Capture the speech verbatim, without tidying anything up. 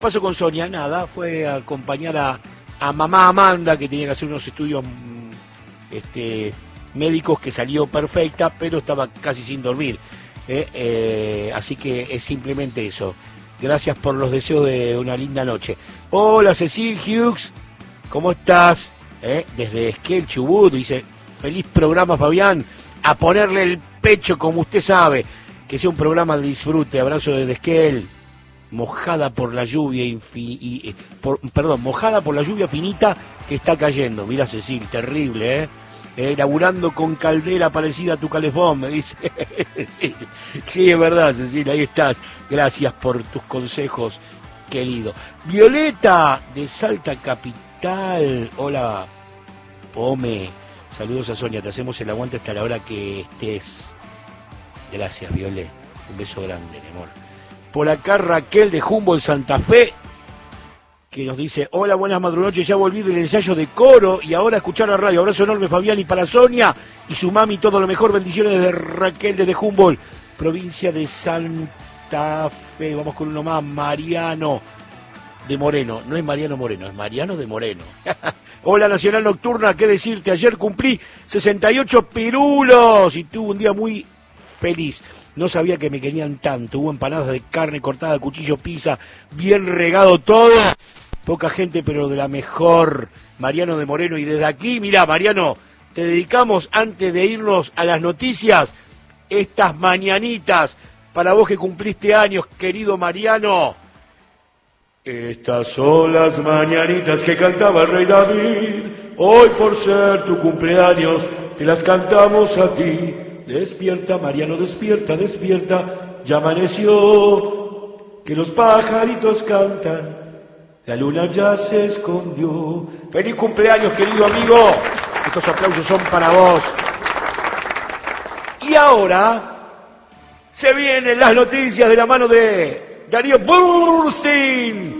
pasó con Sonia? Nada, fue a acompañar a, a mamá Amanda, que tenía que hacer unos estudios este, médicos, que salió perfecta, pero estaba casi sin dormir. Eh, eh, así que es simplemente eso. Gracias por los deseos de una linda noche. Hola Cecil Hughes, ¿cómo estás? Eh, desde Esquel, Chubut, dice, feliz programa Fabián, a ponerle el pecho como usted sabe, que sea un programa de disfrute. Abrazo desde Esquel. Mojada por la lluvia infi y, por, perdón, mojada por la lluvia finita que está cayendo. Mira Cecil, terrible, ¿eh? eh laburando con caldera parecida a tu calefón, me dice. Sí, es verdad, Cecil, ahí estás. Gracias por tus consejos, querido. Violeta, de Salta Capital. Hola, Pome. Saludos a Sonia, te hacemos el aguante hasta la hora que estés. Gracias, Violet. Un beso grande, mi amor. Por acá Raquel de Humboldt, Santa Fe, que nos dice, hola, buenas madrugonoches, ya volví del ensayo de coro y ahora a escuchar la radio. Abrazo enorme, Fabián, y para Sonia y su mami, todo lo mejor. Bendiciones desde Raquel, desde Humboldt, provincia de Santa Fe. Vamos con uno más, Mariano de Moreno. No es Mariano Moreno, es Mariano de Moreno. Hola, Nacional Nocturna, qué decirte, ayer cumplí sesenta y ocho pirulos y tuve un día muy feliz. No sabía que me querían tanto. Hubo empanadas de carne cortada, cuchillo, pizza, bien regado todo. Poca gente, pero de la mejor. Mariano de Moreno. Y desde aquí, mirá, Mariano, te dedicamos, antes de irnos a las noticias, estas mañanitas para vos que cumpliste años, querido Mariano. Estas son las mañanitas que cantaba el rey David. Hoy, por ser tu cumpleaños, te las cantamos a ti. Despierta, Mariano, despierta, despierta, ya amaneció, que los pajaritos cantan, la luna ya se escondió. ¡Feliz cumpleaños, querido amigo! Estos aplausos son para vos. Y ahora se vienen las noticias de la mano de Darío Burstein.